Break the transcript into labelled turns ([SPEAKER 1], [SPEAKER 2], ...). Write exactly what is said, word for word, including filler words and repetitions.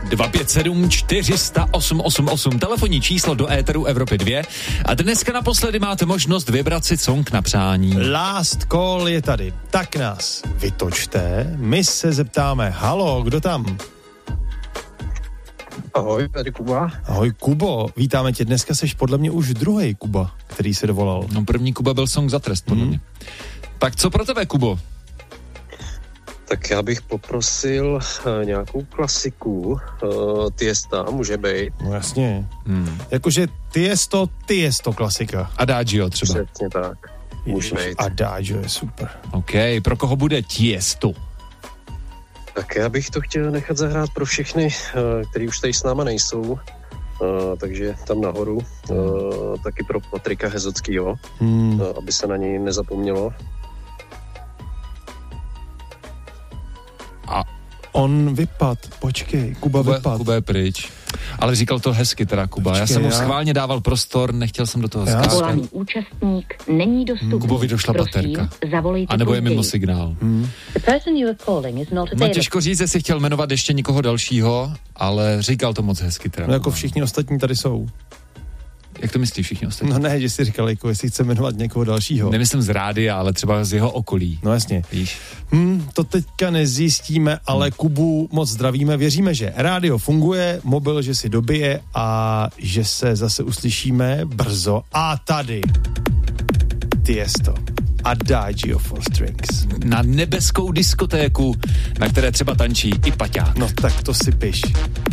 [SPEAKER 1] dva pět sedm čtyři nula osm osm osm, telefonní číslo do éteru Evropy dva. A dneska naposledy máte možnost vybrat si song na přání.
[SPEAKER 2] Last call je tady, tak nás vytočte, my se zeptáme, halo, kdo tam?
[SPEAKER 3] Ahoj, tady Kuba.
[SPEAKER 2] Ahoj Kubo, vítáme tě, dneska seš podle mě už druhý Kuba, který se dovolal.
[SPEAKER 1] No první Kuba byl song za trest, podle hmm. mě. Tak co pro tebe, Kubo?
[SPEAKER 3] Tak já bych poprosil uh, nějakou klasiku, uh, Tiesta, může být.
[SPEAKER 2] No jasně, hmm. jakože Tiesto, Tiesto klasika.
[SPEAKER 1] Adagio třeba.
[SPEAKER 3] Přesně tak, může být.
[SPEAKER 2] Adagio je super.
[SPEAKER 1] OK, pro koho bude Tiesto?
[SPEAKER 3] Tak já bych to chtěl nechat zahrát pro všechny, uh, kteří už tady s náma nejsou, uh, takže tam nahoru, uh, taky pro Patrika Hezockýho, hmm. uh, aby se na něj nezapomnělo.
[SPEAKER 1] A
[SPEAKER 2] on vypad, počkej, Kuba, Kuba vypad.
[SPEAKER 1] Kuba je pryč. Ale říkal to hezky teda Kuba. Počkej, já jsem mu já... schválně dával prostor, nechtěl jsem do toho skákat.
[SPEAKER 4] Volaný účastník není dostupný.
[SPEAKER 1] Kubovi došla baterka. A nebo je mimo signál. Hmm. No těžko říct, jestli chtěl jmenovat ještě někoho dalšího, ale říkal to moc hezky teda.
[SPEAKER 2] No jako všichni ostatní tady jsou.
[SPEAKER 1] Jak to myslíš všichni ostatní?
[SPEAKER 2] No ne, že jsi říkal, jako jestli chce jmenovat někoho dalšího.
[SPEAKER 1] Nemyslím z rádia, ale třeba z jeho okolí.
[SPEAKER 2] No jasně.
[SPEAKER 1] Víš?
[SPEAKER 2] Hmm, to teďka nezjistíme, ale hmm. Kubu moc zdravíme. Věříme, že rádio funguje, mobil, že si dobije a že se zase uslyšíme brzo. A tady Tiesto. Adagio for Strings.
[SPEAKER 1] Na nebeskou diskotéku, na které třeba tančí i Paťák.
[SPEAKER 2] No tak to si piš.